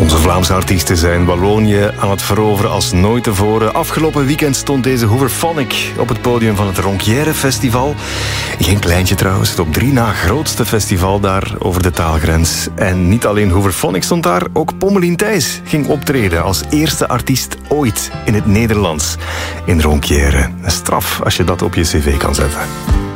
Onze Vlaamse artiesten zijn Wallonië aan het veroveren als nooit tevoren. Afgelopen weekend stond deze Hooverphonic op het podium van het Ronquière Festival. Geen kleintje trouwens, het op 3 na grootste festival daar over de taalgrens. En niet alleen Hooverphonic stond daar, ook Pommelien Thijs ging optreden als eerste artiest ooit in het Nederlands in Ronquière. Een straf als je dat op je cv kan zetten.